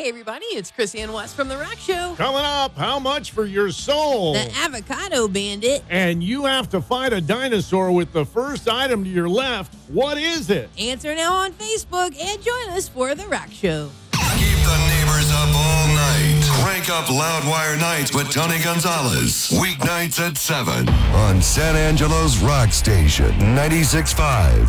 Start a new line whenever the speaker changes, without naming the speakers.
Hey, everybody, it's Chris Ann West from The Rock Show.
Coming up, how much for your soul?
The Avocado Bandit.
And you have to fight a dinosaur with the first item to your left. What is it?
Answer now on Facebook and join us for The Rock Show.
Keep the neighbors up all night. Crank up Loudwire Nights with Tony Gonzalez. Weeknights at 7 on San Angelo's Rock Station, 96.5